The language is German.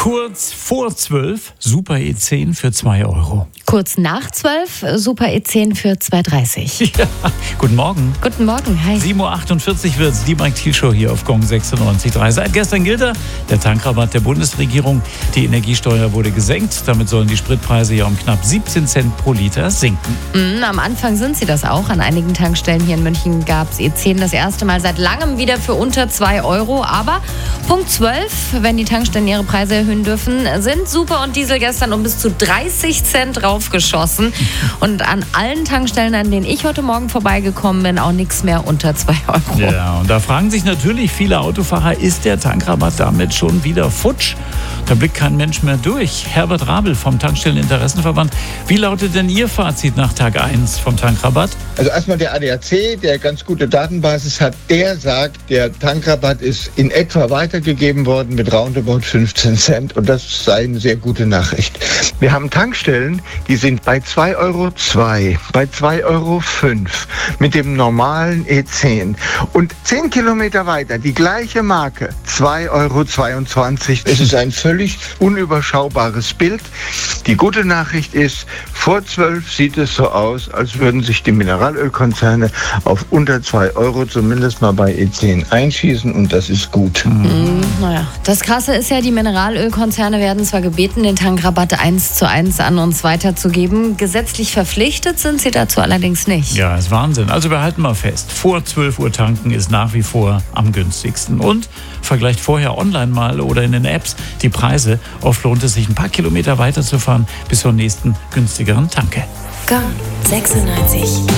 Kurz vor 12, Super E10 für 2 Euro. Kurz nach 12, Super E10 für 2,30. Ja, guten Morgen. Guten Morgen, hi. 7.48 Uhr wird's, die Mike Thiel Show hier auf Gong 96.3. Seit gestern gilt der Tankrabatt der Bundesregierung. Die Energiesteuer wurde gesenkt. Damit sollen die Spritpreise ja um knapp 17 Cent pro Liter sinken. Am Anfang sind sie das auch. An einigen Tankstellen hier in München gab es E10 das erste Mal seit langem wieder für unter 2 Euro. Aber Punkt 12, wenn die Tankstellen ihre Preise erhöhen dürfen, sind Super und Diesel gestern um bis zu 30 Cent raufgeschossen. Und an allen Tankstellen, an denen ich heute Morgen vorbeigekommen bin, auch nichts mehr unter 2 Euro. Ja, und da fragen sich natürlich viele Autofahrer, ist der Tankrabatt damit schon wieder futsch? Da blickt kein Mensch mehr durch. Herbert Rabel vom Tankstelleninteressenverband. Wie lautet denn Ihr Fazit nach Tag 1 vom Tankrabatt? Also erstmal der ADAC, der ganz gute Datenbasis hat, der sagt, der Tankrabatt ist in etwa weitergegeben worden mit roundabout 15 Cent und das sei eine sehr gute Nachricht. Wir haben Tankstellen, die sind bei 2,02 Euro, bei 2,05 Euro mit dem normalen E10 und 10 Kilometer weiter die gleiche Marke, 2,22 Euro. Es ist ein völlig unüberschaubares Bild. Die gute Nachricht ist, vor 12 sieht es so aus, als würden sich die Mineralölkonzerne auf unter 2 Euro zumindest mal bei E10 einschießen und das ist gut. Naja, das Krasse ist ja, die Mineralölkonzerne werden zwar gebeten, den Tankrabatt 1:1 an uns weiterzugeben. Gesetzlich verpflichtet sind sie dazu allerdings nicht. Ja, ist Wahnsinn. Also wir halten mal fest, vor 12 Uhr tanken ist nach wie vor am günstigsten. Und vergleicht vorher online mal oder in den Apps die Preise. Oft lohnt es sich, ein paar Kilometer weiterzufahren bis zur nächsten günstigeren Tanke. Gong 96.